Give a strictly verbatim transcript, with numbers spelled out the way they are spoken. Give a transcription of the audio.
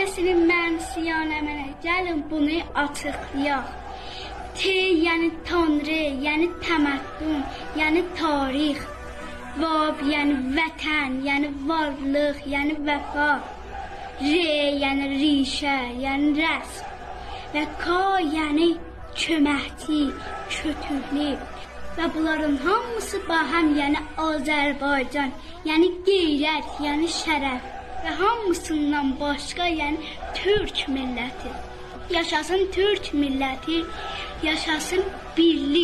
T-sinin mənası yəni mənə. Gəlin bunu açıqlayaq. T yəni Tanrı, yəni təməddün, yəni tarix. Vab yəni vətən, yəni varlıq, yəni vəfa. R yəni rişə, yəni rəsm. Və K yəni köməkçi, kötüklük. Və bunların hamısı bahəm, yəni Azərbaycan, yəni qeyrət, yəni şərəf və hamısından başqa, yəni Türk milləti. Yaşasın Türk milləti, yaşasın birlik.